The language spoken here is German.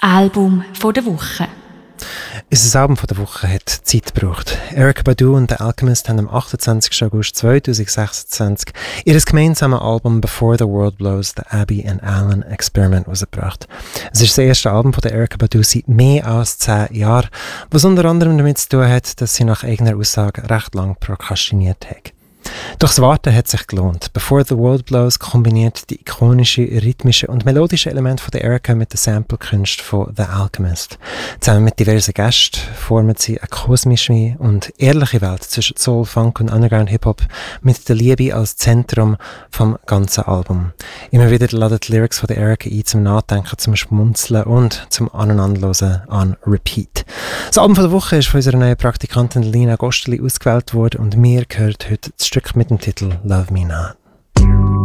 Album von der Woche. Unser Album von der Woche hat Zeit gebraucht. Erykah Badu und The Alchemist haben am 28. August 2026 ihr gemeinsames Album Before the World Blows, The Abby and Alan Experiment herausgebracht. Es ist das erste Album von der Erykah Badu seit mehr als 10 Jahren, was unter anderem damit zu tun hat, dass sie nach eigener Aussage recht lang prokrastiniert hat. Doch das Warten hat sich gelohnt. Before the World Blows kombiniert die ikonischen, rhythmischen und melodischen Elemente von der Erykah mit den Sample-Künsten von The Alchemist. Zusammen mit diversen Gästen formen sie eine kosmische und ehrliche Welt zwischen Soul, Funk und Underground Hip-Hop mit der Liebe als Zentrum vom ganzen Album. Immer wieder laden die Lyrics von der Erykah ein zum Nachdenken, zum Schmunzeln und zum Aneinanderhören an Repeat. Das Album von der Woche ist von unserer neuen Praktikantin Lina Gosteli ausgewählt worden und mir gehört heute das Stück mit dem Titel Love Me Not.